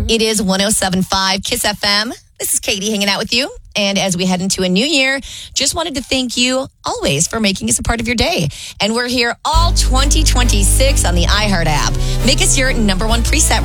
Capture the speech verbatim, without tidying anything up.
It is one oh seven point five Kiss F M. This is Katie hanging out with you. And as we head into a new year, just wanted to thank you always for making us a part of your day. And we're here all twenty twenty-six on the iHeart app. Make us your number one preset